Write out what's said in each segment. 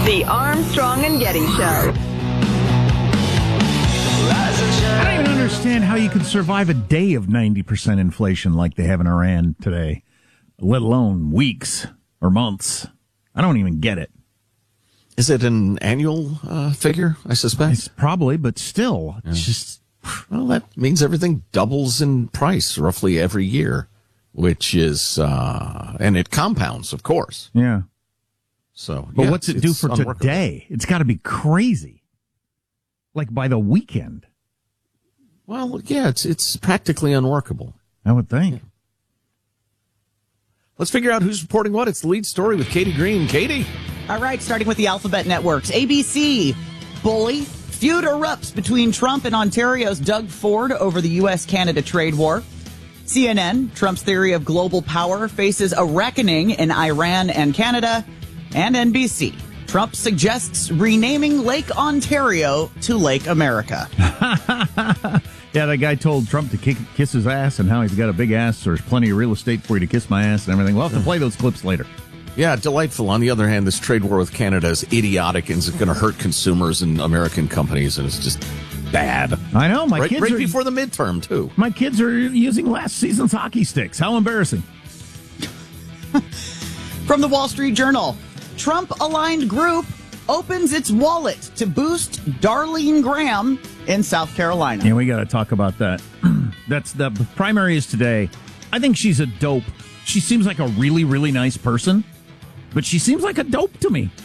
The Armstrong and Getty Show. I don't even understand how you can survive a day of 90% inflation like they have in Iran today, let alone weeks or months. I don't even get it. Is it an annual figure, I suspect? It's probably, but still, it's just... Well, that means everything doubles in price roughly every year, which is... and it compounds, of course. Yeah. So, but yeah, what's it do for today? It's got to be crazy. Like by the weekend. Well, yeah, it's practically unworkable. I would think. Yeah. Let's figure out who's reporting what. It's the lead story with Katie Green. Katie? All right, starting with the Alphabet Networks. ABC, bully. Feud erupts between Trump and Ontario's Doug Ford over the U.S.-Canada trade war. CNN, Trump's theory of global power faces a reckoning in Iran and Canada. And NBC, Trump suggests renaming Lake Ontario to Lake America. Yeah, that guy told Trump to kiss his ass and how he's got a big ass. So there's plenty of real estate for you to kiss my ass and everything. We'll have to play those clips later. Yeah, delightful. On the other hand, this trade war with Canada is idiotic and is going to hurt consumers and American companies, and it's just bad. I know. My kids right before the midterm, too. My kids are using last season's hockey sticks. How embarrassing. From the Wall Street Journal, Trump-aligned group opens its wallet to boost Darlene Graham in South Carolina. Yeah, we got to talk about that. That's the primary is today. I think she's a dope. She seems like a really, really nice person, but she seems like a dope to me.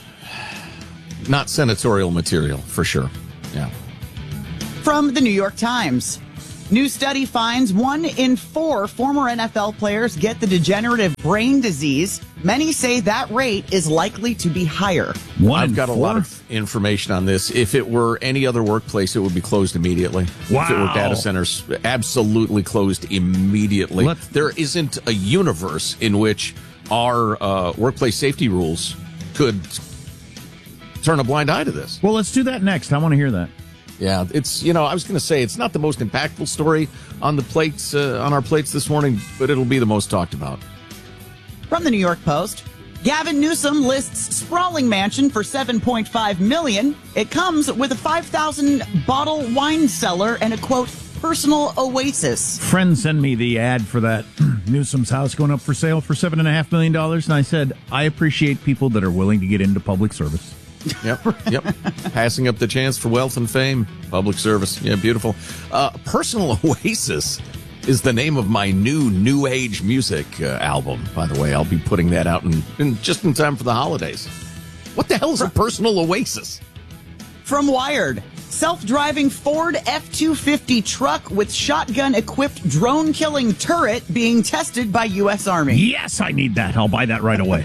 Not senatorial material, for sure. Yeah. From the New York Times, new study finds 1 in 4 former NFL players get the degenerative brain disease. Many say that rate is likely to be higher. I've got a lot of information on this. If it were any other workplace, it would be closed immediately. Wow. If it were data centers, absolutely closed immediately. There isn't a universe in which our workplace safety rules could turn a blind eye to this. Well, let's do that next. I want to hear that. Yeah, it's, I was going to say it's not the most impactful story on the plates, on our plates this morning, but it'll be the most talked about. From the New York Post, Gavin Newsom lists sprawling mansion for $7.5 million. It comes with a 5,000 bottle wine cellar and a quote, personal oasis. Friends send me the ad for that Newsom's house going up for sale for $7.5 million. And I said, I appreciate people that are willing to get into public service. Yep. Passing up the chance for wealth and fame. Public service. Yeah, beautiful. Personal Oasis is the name of my new age music album. By the way, I'll be putting that out in just in time for the holidays. What the hell is a personal oasis? From Wired, self-driving Ford F-250 truck with shotgun-equipped drone-killing turret being tested by U.S. Army. Yes, I need that. I'll buy that right away.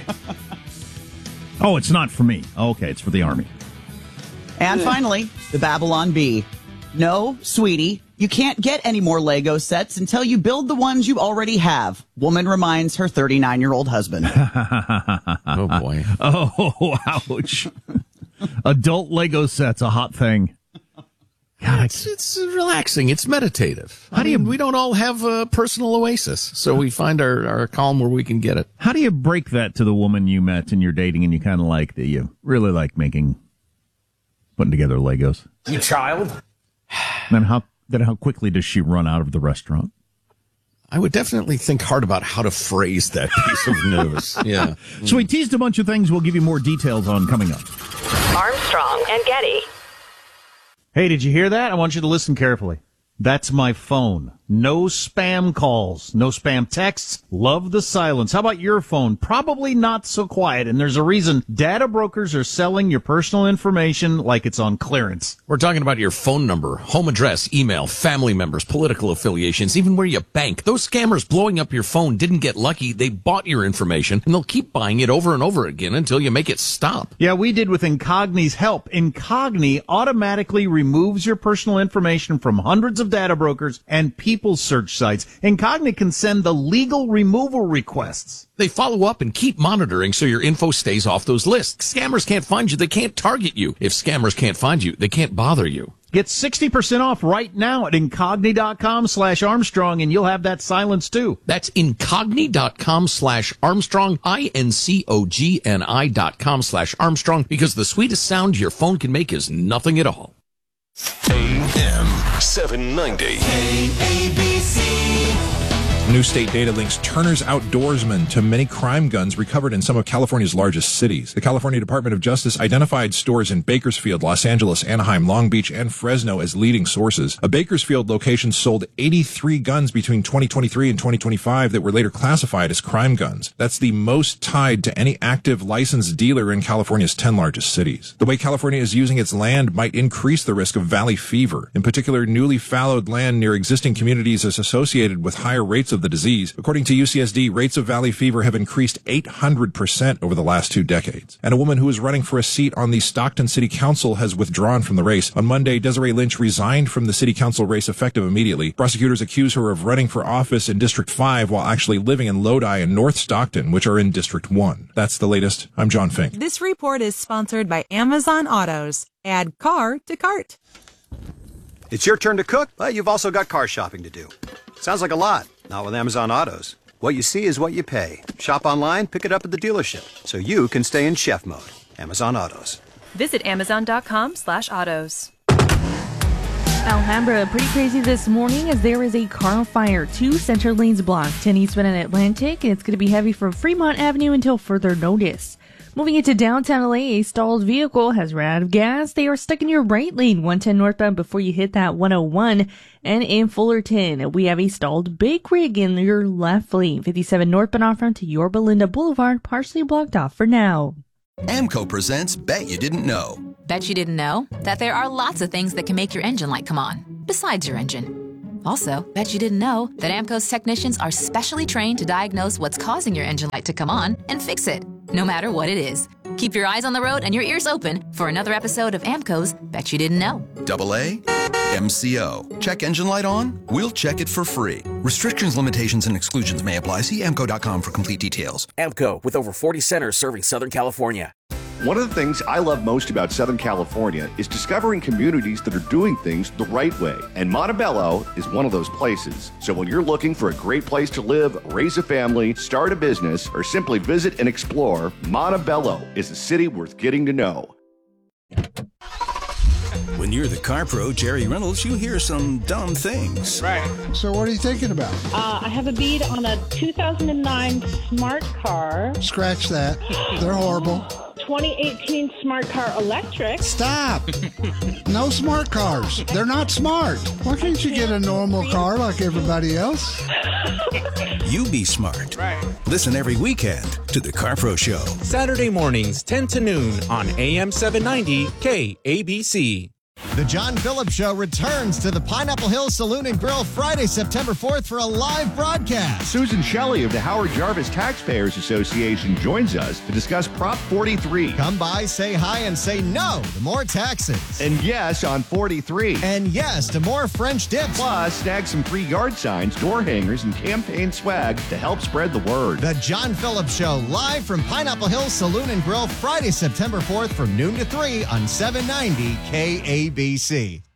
Oh, it's not for me. Okay, it's for the Army. And finally, the Babylon Bee. No, sweetie, you can't get any more Lego sets until you build the ones you already have. Woman reminds her 39-year-old husband. Oh, boy. Oh, ouch. Adult Lego sets, a hot thing. God, it's relaxing. It's meditative. We don't all have a personal oasis, so we find our calm where we can get it. How do you break that to the woman you met and you're dating and you kind of like that you really like putting together Legos? You child. And how quickly does she run out of the restaurant? I would definitely think hard about how to phrase that piece of news. Yeah. So we teased a bunch of things we'll give you more details on coming up. Armstrong and Getty. Hey, did you hear that? I want you to listen carefully. That's my phone. No spam calls, no spam texts. Love the silence. How about your phone? Probably not so quiet, and there's a reason. Data brokers are selling your personal information like it's on clearance. We're talking about your phone number, home address, email, family members, political affiliations, even where you bank. Those scammers blowing up your phone didn't get lucky. They bought your information, and they'll keep buying it over and over again until you make it stop. Yeah, we did with Incogni's help. Incogni automatically removes your personal information from hundreds of data brokers and people's search sites. Incogni can send the legal removal requests. They follow up and keep monitoring so your info stays off those lists. Scammers can't find you. They can't target you. If scammers can't find you, they can't bother you. Get 60% off right now at incogni.com/Armstrong, and you'll have that silence too. That's incogni.com/Armstrong, INCOGNI.com/Armstrong, because the sweetest sound your phone can make is nothing at all. AM 790. KABC. New state data links Turner's Outdoorsman to many crime guns recovered in some of California's largest cities. The California Department of Justice identified stores in Bakersfield, Los Angeles, Anaheim, Long Beach, and Fresno as leading sources. A Bakersfield location sold 83 guns between 2023 and 2025 that were later classified as crime guns. That's the most tied to any active licensed dealer in California's 10 largest cities. The way California is using its land might increase the risk of valley fever. In particular, newly fallowed land near existing communities is associated with higher rates of the disease. According to UCSD, rates of valley fever have increased 800% over the last 2 decades. And a woman who is running for a seat on the Stockton City Council has withdrawn from the race. On Monday, Desiree Lynch resigned from the City Council race effective immediately. Prosecutors accuse her of running for office in District 5 while actually living in Lodi and North Stockton, which are in District 1. That's the latest. I'm John Fink. This report is sponsored by Amazon Autos. Add car to cart. It's your turn to cook, but you've also got car shopping to do. Sounds like a lot. Not with Amazon Autos. What you see is what you pay. Shop online, pick it up at the dealership, so you can stay in chef mode. Amazon Autos. Visit Amazon.com/autos. Alhambra, pretty crazy this morning as there is a car fire. 2 center lanes blocked, 10 eastbound and Atlantic, and it's going to be heavy from Fremont Avenue until further notice. Moving into downtown LA, a stalled vehicle has run out of gas. They are stuck in your right lane, 110 northbound before you hit that 101. And in Fullerton, we have a stalled big rig in your left lane, 57 northbound off front to Yorba Linda Boulevard, partially blocked off for now. AMCO presents Bet You Didn't Know. Bet you didn't know that there are lots of things that can make your engine light come on, besides your engine. Also, bet you didn't know that AMCO's technicians are specially trained to diagnose what's causing your engine light to come on and fix it, no matter what it is. Keep your eyes on the road and your ears open for another episode of AMCO's Bet You Didn't Know. AA MCO. Check engine light on? We'll check it for free. Restrictions, limitations, and exclusions may apply. See AMCO.com for complete details. AMCO, with over 40 centers serving Southern California. One of the things I love most about Southern California is discovering communities that are doing things the right way. And Montebello is one of those places. So when you're looking for a great place to live, raise a family, start a business, or simply visit and explore, Montebello is a city worth getting to know. When you're the car pro, Jerry Reynolds, you hear some dumb things. Right. So what are you thinking about? I have a bid on a 2009 Smart Car. Scratch that. They're horrible. 2018 Smart Car Electric. Stop. No smart cars. They're not smart. Why can't you get a normal car like everybody else? You be smart. Right. Listen every weekend to The Car Pro Show. Saturday mornings, 10 to noon on AM 790 KABC. The John Phillips Show returns to the Pineapple Hill Saloon and Grill Friday, September 4th for a live broadcast. Susan Shelley of the Howard Jarvis Taxpayers Association joins us to discuss Prop 43. Come by, say hi, and say no to more taxes. And yes on 43. And yes to more French dips. Plus, snag some free yard signs, door hangers, and campaign swag to help spread the word. The John Phillips Show, live from Pineapple Hill Saloon and Grill Friday, September 4th from noon to 3 on 790 KABC.